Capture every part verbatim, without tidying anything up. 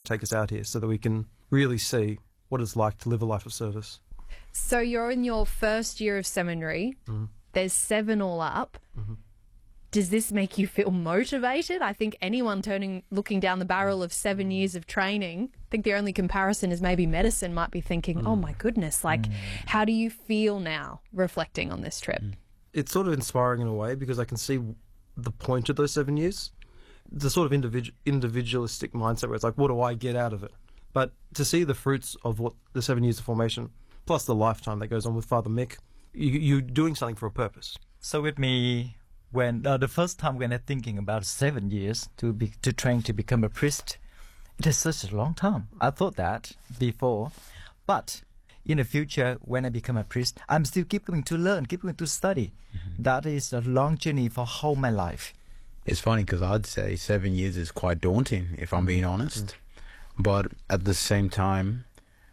take us out here so that we can really see what it's like to live a life of service. So you're in your first year of seminary. Mm-hmm. There's seven all up. Mm-hmm. Does this make you feel motivated? I think anyone turning, looking down the barrel of seven years of training, I think the only comparison is maybe medicine, might be thinking, mm. oh my goodness, like, mm. how do you feel now reflecting on this trip? It's sort of inspiring in a way because I can see the point of those seven years. The sort of individu- individualistic mindset where it's like, what do I get out of it? But to see the fruits of what the seven years of formation, plus the lifetime that goes on with Father Mick, you, you're doing something for a purpose. So with me, when uh, the first time when I'm thinking about seven years to be to train to become a priest, it is such a long time. I thought that before, but in the future, when I become a priest, I'm still keep going to learn, keep going to study. Mm-hmm. That is a long journey for whole my life. It's funny because I'd say seven years is quite daunting, if I'm being honest. Mm-hmm. But at the same time,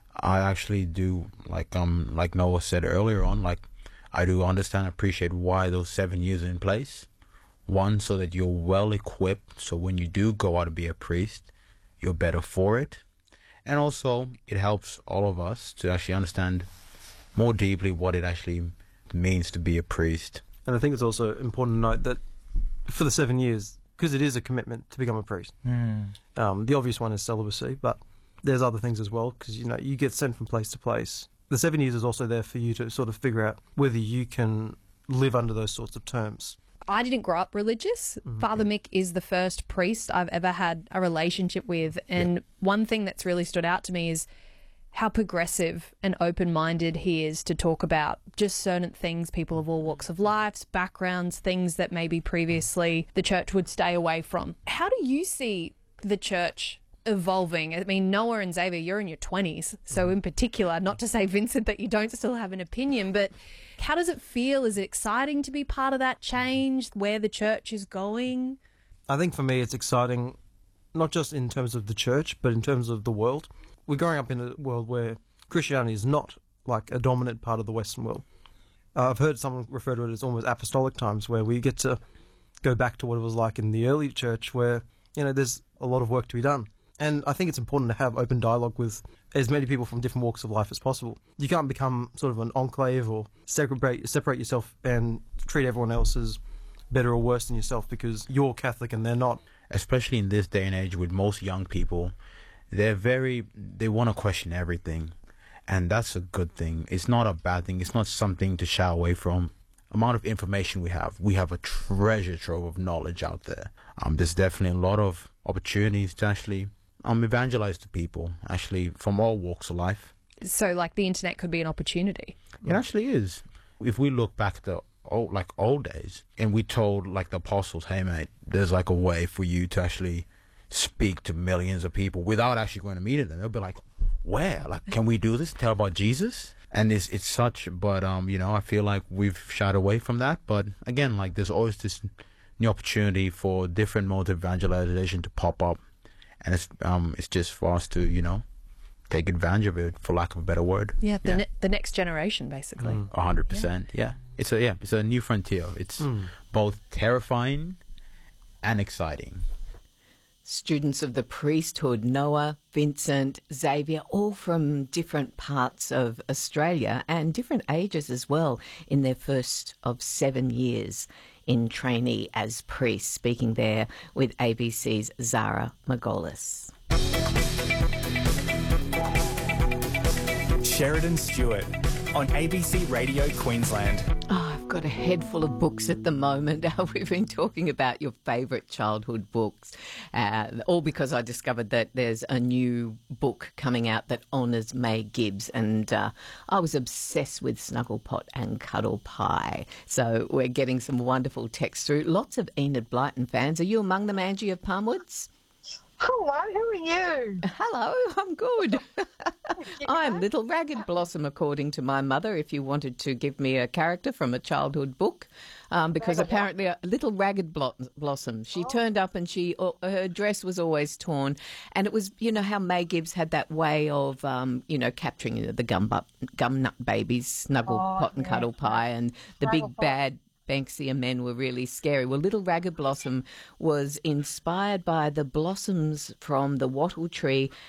I actually do, like um, like Noah said earlier on, like I do understand, appreciate why those seven years are in place. One, so that you're well equipped, so when you do go out to be a priest, you're better for it. And also, it helps all of us to actually understand more deeply what it actually means to be a priest. And I think it's also important to note that for the seven years, because it is a commitment to become a priest, mm. um, the obvious one is celibacy, but there's other things as well, because you know you get sent from place to place. The seven years is also there for you to sort of figure out whether you can live under those sorts of terms. I didn't grow up religious. Mm-hmm. Father Mick is the first priest I've ever had a relationship with. And yeah. one thing that's really stood out to me is how progressive and open-minded he is to talk about just certain things, people of all walks of life, backgrounds, things that maybe previously the church would stay away from. How do you see the church evolving? I mean, Noah and Xavier, you're in your twenties, so in particular, not to say, Vincent, that you don't still have an opinion, but how does it feel? Is it exciting to be part of that change, where the church is going? I think for me it's exciting, not just in terms of the church, but in terms of the world. We're growing up in a world where Christianity is not like a dominant part of the Western world. Uh, I've heard someone refer to it as almost apostolic times, where we get to go back to what it was like in the early church, where, you know, there's a lot of work to be done. And I think it's important to have open dialogue with as many people from different walks of life as possible. You can't become sort of an enclave or separate separate yourself and treat everyone else as better or worse than yourself because you're Catholic and they're not. Especially in this day and age with most young people, they're very, they want to question everything. And that's a good thing. It's not a bad thing. It's not something to shy away from. Amount of information we have. We have a treasure trove of knowledge out there. Um, there's definitely a lot of opportunities to actually um, evangelize to people, actually, from all walks of life. So, like, the internet could be an opportunity? It actually is. If we look back at the old, like, old days, and we told, like, the apostles, hey, mate, there's, like, a way for you to actually speak to millions of people without actually going to meet them. They'll be like, where? Like, can we do this? Tell about Jesus? And it's it's such, but, um, you know, I feel like we've shied away from that. But, again, like, there's always this new opportunity for different modes of evangelization to pop up. And it's um it's just for us to, you know, take advantage of it, for lack of a better word. Yeah, the, yeah. Ne- the next generation, basically. A hundred percent, yeah. It's a yeah, it's a new frontier. It's mm. both terrifying and exciting. Students of the priesthood, Noah, Vincent, Xavier, all from different parts of Australia and different ages as well in their first of seven years in trainee as priests, speaking there with A B C's Zara Margolis. Sheridan Stewart on A B C Radio Queensland. Oh, I've got a head full of books at the moment. We've been talking about your favourite childhood books, uh, all because I discovered that there's a new book coming out that honours May Gibbs, and uh, I was obsessed with Snugglepot and Cuddle Pie. So we're getting some wonderful text through. Lots of Enid Blyton fans. Are you among them, Angie of Palmwoods? Hello, how are you? Hello, I'm good. I'm Little Ragged Blossom, according to my mother, if you wanted to give me a character from a childhood book, um, because Ragged apparently a Little Ragged Blo- Blossom, she oh. turned up and she uh, her dress was always torn, and it was, you know, how May Gibbs had that way of, um, you know, capturing you know, the gum, bu- gum nut babies, Snuggle oh, Pot and yeah. Cuddle Pie, and the Snuggle big pot. bad Banksia men were really scary. Well, Little Ragged Blossom was inspired by the blossoms from the wattle tree